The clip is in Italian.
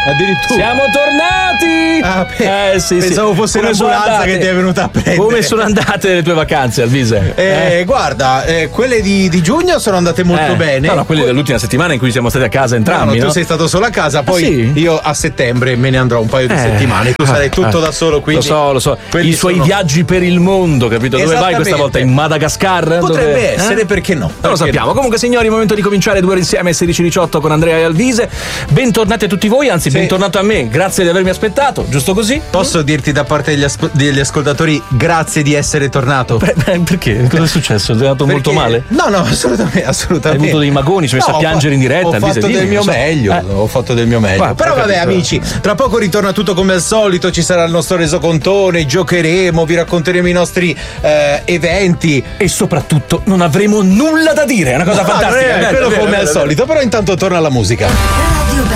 Addirittura. Siamo tornati! Pensavo fosse un'ambulanza che ti è venuta a prendere. Come sono andate le tue vacanze, Alvise? Guarda, quelle di giugno sono andate molto bene. No, quelle dell'ultima settimana in cui siamo stati a casa entrambi. Tu sei stato solo a casa, poi io a settembre me ne andrò un paio di settimane. Tu sarai tutto da solo, quindi. Lo so. I suoi viaggi per il mondo, capito? Dove vai questa volta? In Madagascar? Potrebbe essere, perché no? Non lo sappiamo. No? Comunque, signori, momento di cominciare 2 ore insieme, 16-18 con Andrea e Alvise. Bentornati a tutti voi, anzi, bentornato a me. Grazie di avermi aspettato, giusto così? Posso dirti da parte degli ascoltatori grazie di essere tornato? Perché? Cosa è successo? Ti è andato molto male? No, assolutamente. Hai avuto dei magoni, ci hai messo a piangere in diretta. Ho fatto del mio meglio. Ho fatto del mio meglio. Però vabbè, amici, tra poco ritorna tutto come al solito. Ci sarà il nostro resocontone, giocheremo, vi racconteremo i nostri eventi. E soprattutto non avremo nulla da dire. È una cosa fantastica. Quello come al solito. Però intanto torna la musica. Radio